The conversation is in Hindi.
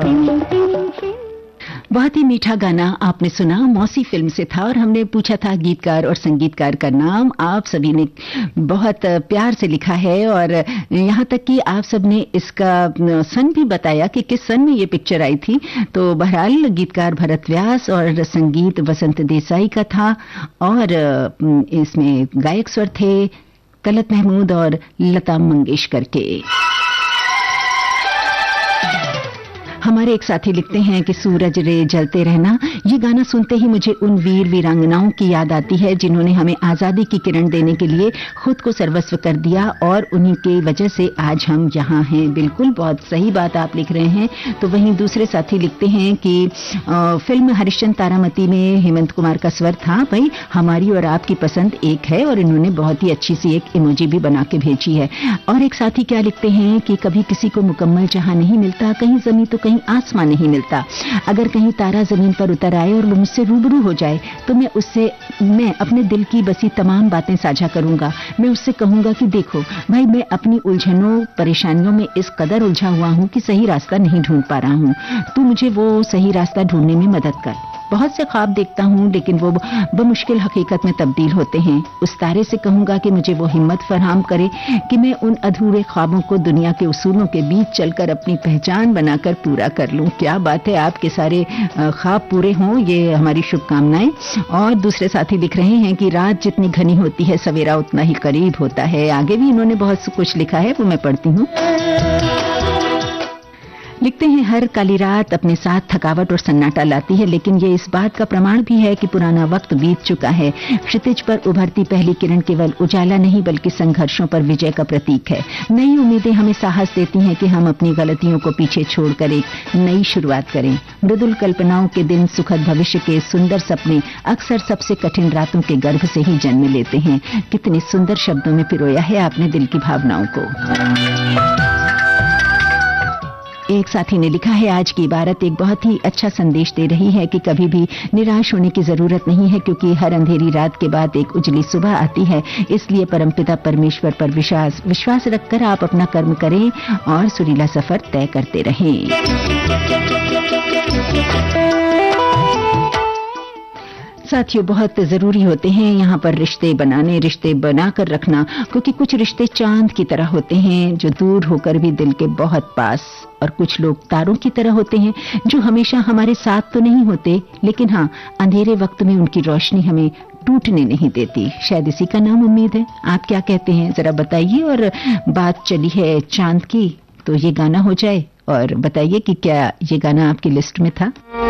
बहुत ही मीठा गाना आपने सुना, मौसी फिल्म से था और हमने पूछा था गीतकार और संगीतकार का नाम। आप सभी ने बहुत प्यार से लिखा है और यहाँ तक कि आप सब ने इसका सन भी बताया कि किस सन में ये पिक्चर आई थी। तो बहरहाल गीतकार भरत व्यास और संगीत वसंत देसाई का था और इसमें गायक स्वर थे तलत महमूद और लता मंगेशकर के। हमारे एक साथी लिखते हैं कि सूरज रे जलते रहना, ये गाना सुनते ही मुझे उन वीर वीरांगनाओं की याद आती है जिन्होंने हमें आजादी की किरण देने के लिए खुद को सर्वस्व कर दिया और उन्हीं की वजह से आज हम यहाँ हैं। बिल्कुल बहुत सही बात आप लिख रहे हैं। तो वहीं दूसरे साथी लिखते हैं कि फिल्म हरिश्चंद्र तारामती में हेमंत कुमार का स्वर था। भाई हमारी और आपकी पसंद एक है और इन्होंने बहुत ही अच्छी सी एक इमोजी भी बना के भेजी है। और एक साथी क्या लिखते हैं कि कभी किसी को मुकम्मल जहां नहीं मिलता, कहीं जमीन तो कहीं आसमान नहीं मिलता। अगर कहीं तारा जमीन पर उतर आए और वो मुझसे रूबरू हो जाए तो मैं अपने दिल की बसी तमाम बातें साझा करूंगा। मैं उससे कहूंगा कि देखो भाई, मैं अपनी उलझनों परेशानियों में इस कदर उलझा हुआ हूं कि सही रास्ता नहीं ढूंढ पा रहा हूं। तू मुझे वो सही रास्ता ढूंढने में मदद कर। बहुत से ख्वाब देखता हूं लेकिन वो बमुश्किल हकीकत में तब्दील होते हैं। उस तारे से कहूंगा कि मुझे वो हिम्मत फराहम करे कि मैं उन अधूरे ख्वाबों को दुनिया के उसूलों के बीच चलकर अपनी पहचान बनाकर पूरा कर लूं। क्या बात है, आपके सारे ख्वाब पूरे हों, ये हमारी शुभकामनाएं। और दूसरे साथी लिख रहे हैं कि रात जितनी घनी होती है सवेरा उतना ही करीब होता है। आगे भी इन्होंने बहुत कुछ लिखा है, वो मैं पढ़ती हूँ। लिखते हैं हर काली रात अपने साथ थकावट और सन्नाटा लाती है, लेकिन ये इस बात का प्रमाण भी है कि पुराना वक्त बीत चुका है। क्षितिज पर उभरती पहली किरण केवल उजाला नहीं बल्कि संघर्षों पर विजय का प्रतीक है। नई उम्मीदें हमें साहस देती हैं कि हम अपनी गलतियों को पीछे छोड़कर एक नई शुरुआत करें। मृदुल कल्पनाओं के दिन, सुखद भविष्य के सुंदर सपने अक्सर सबसे कठिन रातों के गर्भ से ही जन्म लेते हैं। कितने सुंदर शब्दों में पिरोया है आपने दिल की भावनाओं को। एक साथी ने लिखा है आज की इबारत एक बहुत ही अच्छा संदेश दे रही है कि कभी भी निराश होने की जरूरत नहीं है, क्योंकि हर अंधेरी रात के बाद एक उजली सुबह आती है। इसलिए परमपिता परमेश्वर पर विश्वास रखकर आप अपना कर्म करें और सुरीला सफर तय करते रहें। साथियों, बहुत जरूरी होते हैं यहाँ पर रिश्ते बनाकर रखना, क्योंकि कुछ रिश्ते चांद की तरह होते हैं जो दूर होकर भी दिल के बहुत पास, और कुछ लोग तारों की तरह होते हैं जो हमेशा हमारे साथ तो नहीं होते लेकिन हाँ, अंधेरे वक्त में उनकी रोशनी हमें टूटने नहीं देती। शायद इसी का नाम उम्मीद है। आप क्या कहते हैं जरा बताइए। और बात चली है चांद की, तो ये गाना हो जाए और बताइए कि क्या ये गाना आपकी लिस्ट में था।